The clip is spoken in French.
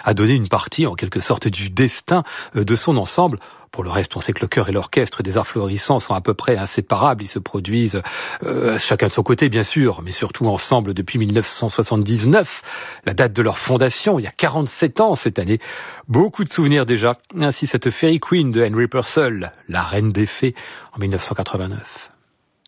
a donné une partie, en quelque sorte, du destin de son ensemble. Pour le reste, on sait que le chœur et l'orchestre des Arts Florissants sont à peu près inséparables. Ils se produisent chacun de son côté, bien sûr, mais surtout ensemble depuis 1979, la date de leur fondation, il y a 47 ans cette année. Beaucoup de souvenirs déjà. Ainsi cette Fairy Queen de Henry Purcell, la reine des fées, en 1989.